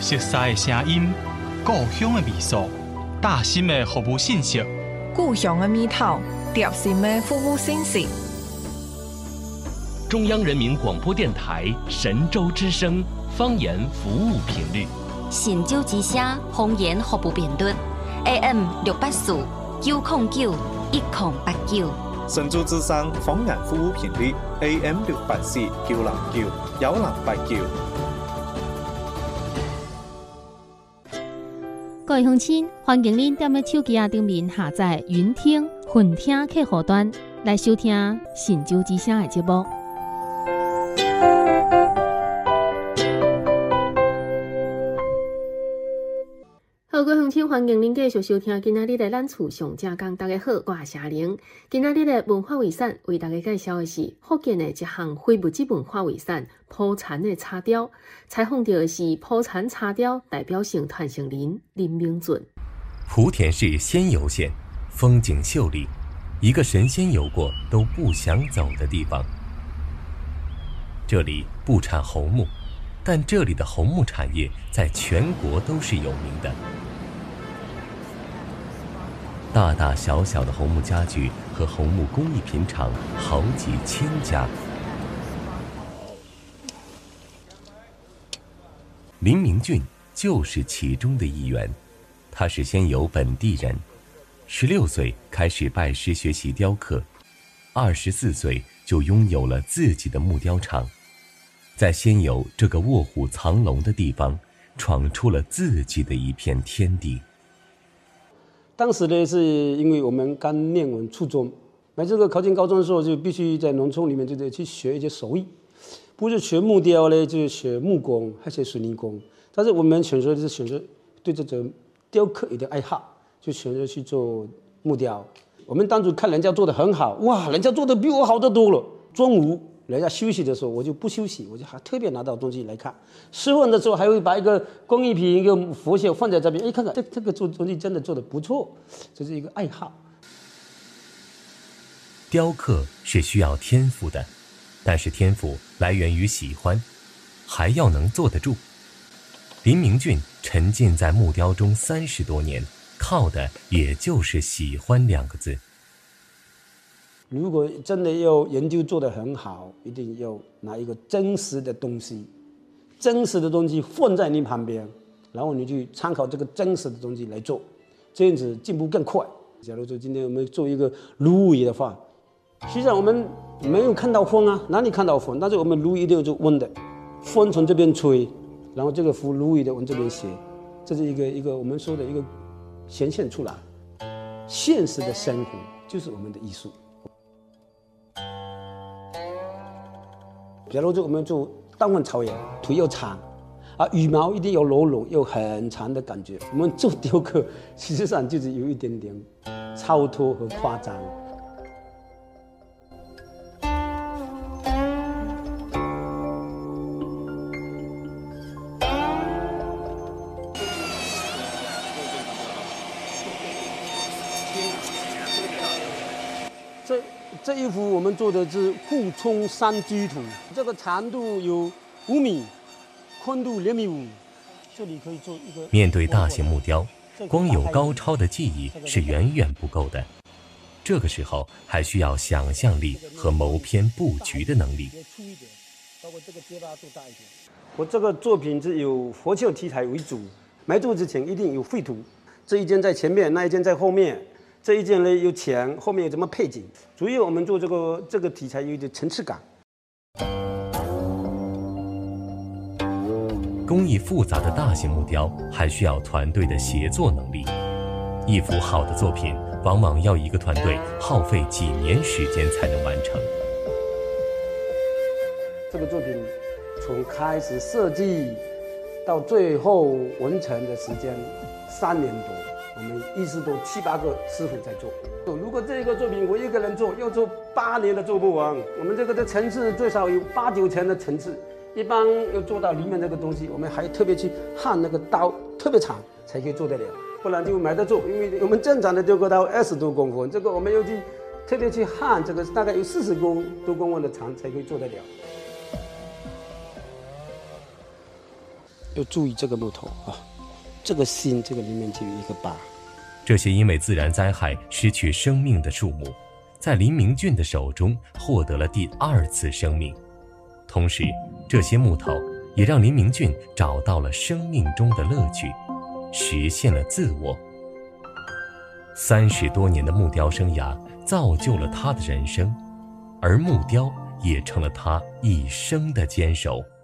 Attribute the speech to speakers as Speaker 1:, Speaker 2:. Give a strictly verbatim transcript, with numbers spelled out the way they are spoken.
Speaker 1: 熟悉的声音，故乡的味素，大心的服务信息，
Speaker 2: 故乡的味道，贴心的服务信息。
Speaker 3: 中央人民广播电台神州之声方言服务频率，
Speaker 4: 神州之声方言服务频率 A M 六八四九零九一零八九。
Speaker 5: 神州之声方言服务频率 A M 六八四九零九一零八九。
Speaker 6: 各位乡亲，欢迎您踮咧手机啊顶面下载云听、混听客户端来收听神州之声的节目。好，各位乡亲，欢迎您继续收听今仔日的咱厝上正讲。大家好，我是夏玲。今仔日的文化遗产为大家介绍的是福建的一项非物质文化遗产——蒲田的茶雕。采访到的是蒲田茶雕代表性传承人林明俊。
Speaker 7: 莆田市仙游县，风景秀丽，一个神仙游过都不想走的地方。这里不产红木，但这里的红木产业在全国都是有名的。大大小小的红木家具和红木工艺品厂好几千家。林明俊就是其中的一员，他是仙游本地人，十六岁开始拜师学习雕刻，二十四岁就拥有了自己的木雕厂，在仙游这个卧虎藏龙的地方，闯出了自己的一片天地。
Speaker 8: 当时呢，是因为我们刚念完初中，那这个考进高中的时候，就必须在农村里面就得去学一些手艺，不是学木雕呢，就是学木工，还学水泥工。但是我们选择是选择对这种雕刻有点爱好，就选择去做木雕。我们当初看人家做的很好，哇，人家做的比我好得多了。中午人家休息的时候，我就不休息，我就还特别拿到东西来看。吃饭的时候还会把一个工艺品、一个佛像放在这边，哎，看看这这个做东西真的做得不错，这是一个爱好。
Speaker 7: 雕刻是需要天赋的，但是天赋来源于喜欢，还要能坐得住。林明俊沉浸在木雕中三十多年，靠的也就是喜欢两个字。
Speaker 8: 如果真的要研究做得很好，一定要拿一个真实的东西，真实的东西放在你旁边，然后你去参考这个真实的东西来做，这样子进步更快。假如说今天我们做一个芦苇的话，实际上我们没有看到风啊，哪里看到风？但是我们芦苇一定要做温的，风从这边吹，然后这个符芦苇的往这边写，这是一个一个我们说的一个显现出来，现实的生活就是我们的艺术。假如说我们做大换草原，腿又长，啊，羽毛一定要柔软又很长的感觉。我们做雕刻，实际上就是有一点点超脱和夸张。这这一幅我们做的是富冲山居图，这个长度有五米，宽度两米五。这里可以做一个。
Speaker 7: 面对大型木雕，光有高超的技艺是远远不够的，这个时候还需要想象力和谋篇布局的能力。
Speaker 8: 我这个作品是有佛教题材为主，埋做之前一定有绘图，这一件在前面，那一件在后面。这一件呢有前，后面有什么配景？主要我们做这个这个题材有一点层次感。
Speaker 7: 工艺复杂的大型木雕还需要团队的协作能力，一幅好的作品往往要一个团队耗费几年时间才能完成。
Speaker 8: 这个作品从开始设计到最后完成的时间三年多。我们一直都七八个师傅在做。如果这个作品我一个人做，要做八年都做不完。我们这个的层次最少有八九层的层次，一般要做到里面这个东西，我们还特别去焊那个刀，特别长才可以做得了，不然就没得做。因为我们正常的雕刻刀二十多公分，这个我们要去特别去焊，这个大概有四十公多公分的长才可以做得了。 要注意这个木头啊，这个心这个里面就有一个疤。
Speaker 7: 这些因为自然灾害失去生命的树木，在林明俊的手中获得了第二次生命。同时，这些木头也让林明俊找到了生命中的乐趣，实现了自我。三十多年的木雕生涯造就了他的人生，而木雕也成了他一生的坚守。